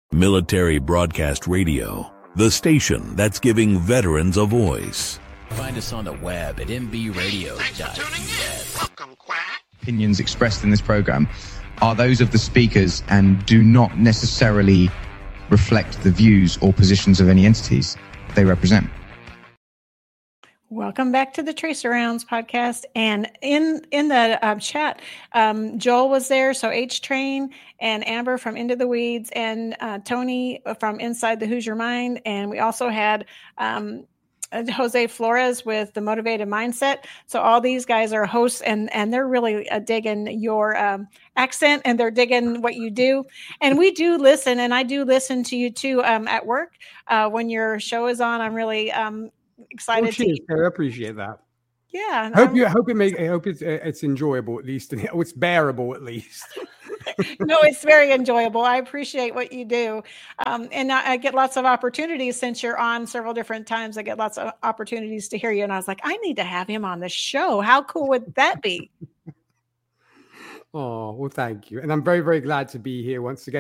Military Broadcast Radio, the station that's giving veterans a voice. Find us on the web at mbradio.us. Opinions expressed in this program are those of the speakers and do not necessarily reflect the views or positions of any entities they represent. Welcome back to the Tracer Rounds podcast. And in the chat, Joel was there. So H-Train and Amber from Into the Weeds and Tony from Inside the Hoosier Mind. And we also had Jose Flores with the Motivated Mindset. So all these guys are hosts and they're really digging your accent and they're digging what you do. And we do listen, and I do listen to you too at work when your show is on. I'm really excited to. I appreciate that. Yeah. I hope it's enjoyable at least, and it's bearable at least. No, it's very enjoyable. I appreciate what you do. And I get lots of opportunities since you're on several different times. I get lots of opportunities to hear you. And I was like, I need to have him on the show. How cool would that be? Oh, well, thank you. And I'm very, very glad to be here once again.